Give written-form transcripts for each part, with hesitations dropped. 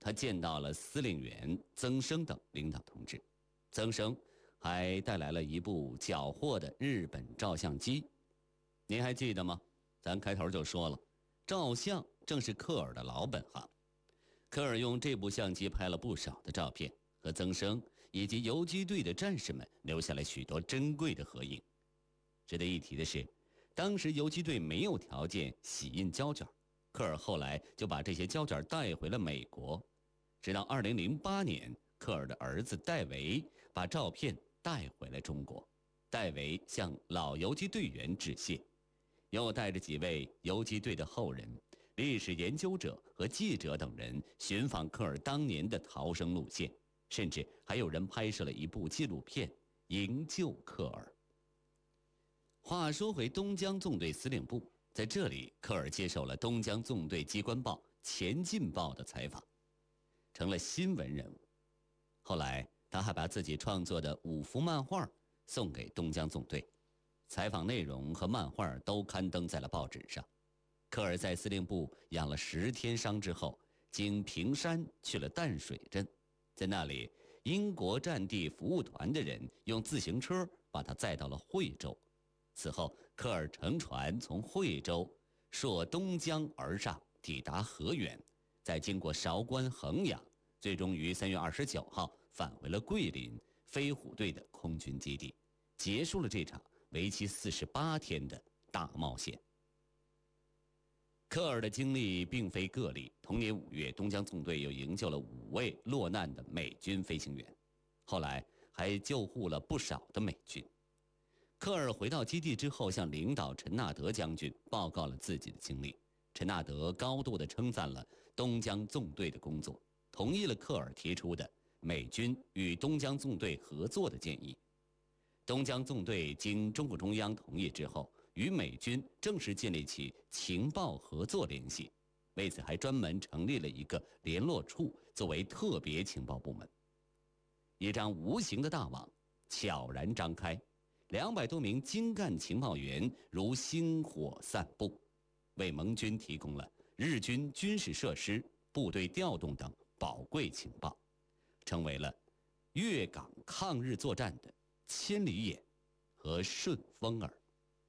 他见到了司令员曾生等领导同志，曾生还带来了一部缴获的日本照相机。您还记得吗？咱开头就说了，照相正是科尔的老本行。科尔用这部相机拍了不少的照片，和曾生以及游击队的战士们留下了许多珍贵的合影。值得一提的是，当时游击队没有条件洗印胶卷，科尔后来就把这些胶卷带回了美国。直到2008年，科尔的儿子戴维把照片带回了中国。戴维向老游击队员致谢，又带着几位游击队的后人、历史研究者和记者等人寻访科尔当年的逃生路线，甚至还有人拍摄了一部纪录片营救科尔。话说回东江纵队司令部，在这里科尔接受了东江纵队机关报《前进报》的采访，成了新闻人物。后来他还把自己创作的5幅漫画送给东江纵队，采访内容和漫画都刊登在了报纸上。科尔在司令部养了10天伤之后，经平山去了淡水镇，在那里英国战地服务团的人用自行车把他载到了惠州。此后科尔乘船从惠州溯东江而上，抵达河源，再经过韶关、衡阳，最终于3月29号返回了桂林飞虎队的空军基地，结束了这场为期48天的大冒险。科尔的经历并非个例，同年5月，东江纵队又营救了5位落难的美军飞行员，后来还救护了不少的美军。科尔回到基地之后，向领导陈纳德将军报告了自己的经历。陈纳德高度地称赞了东江纵队的工作，同意了科尔提出的美军与东江纵队合作的建议。东江纵队经中共中央同意之后，与美军正式建立起情报合作联系，为此还专门成立了一个联络处作为特别情报部门。一张无形的大网悄然张开，200多名精干情报员如星火散布，为盟军提供了日军军事设施、部队调动等宝贵情报，成为了粤港抗日作战的千里眼和顺风耳。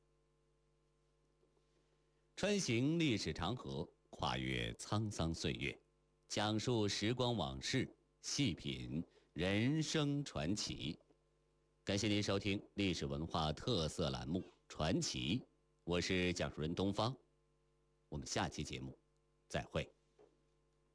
穿行历史长河，跨越沧桑岁月，讲述时光往事，细品人生传奇。感谢您收听历史文化特色栏目《传奇》，我是讲述人东方。我们下期节目再会。